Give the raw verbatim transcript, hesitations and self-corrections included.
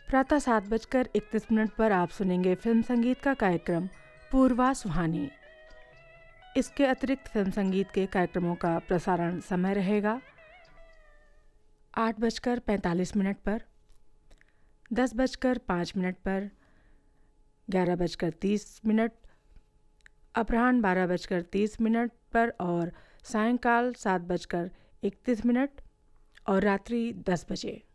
प्रातः सात बजकर इकतीस मिनट पर आप सुनेंगे फिल्म संगीत का कार्यक्रम पूर्वा सुहानी। इसके अतिरिक्त फिल्म संगीत के कार्यक्रमों का प्रसारण समय रहेगा आठ बजकर पैंतालीस मिनट पर, दस बजकर पाँच मिनट पर, ग्यारह बजकर तीस मिनट, अपराह्न बारह बजकर तीस मिनट पर और सायंकाल सात बजकर इकतीस मिनट और रात्रि दस बजे।